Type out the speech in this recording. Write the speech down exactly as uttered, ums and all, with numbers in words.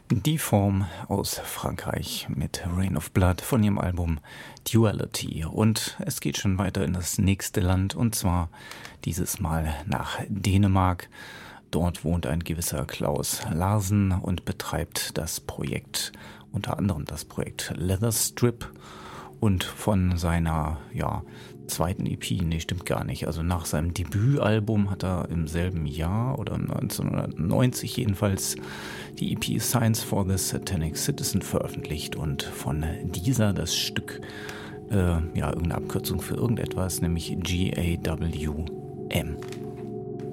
Die Form aus Frankreich mit Rain of Blood von ihrem Album Duality. Und es geht schon weiter in das nächste Land, und zwar dieses Mal nach Dänemark. Dort wohnt ein gewisser Klaus Larsen und betreibt das Projekt, unter anderem das Projekt Leather Strip. Und von seiner, ja, zweiten E P, nee, stimmt gar nicht. Also nach seinem Debütalbum hat er im selben Jahr oder neunzehnhundertneunzig jedenfalls die E P Science for the Satanic Citizen veröffentlicht und von dieser das Stück, äh, ja, irgendeine Abkürzung für irgendetwas, nämlich G A W M.